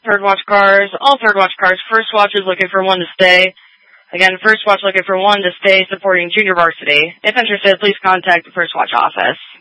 third watch cars, all third watch cars. First watch is looking for one to stay. Again, first watch looking for one to stay supporting junior varsity. If interested, please contact the first watch office.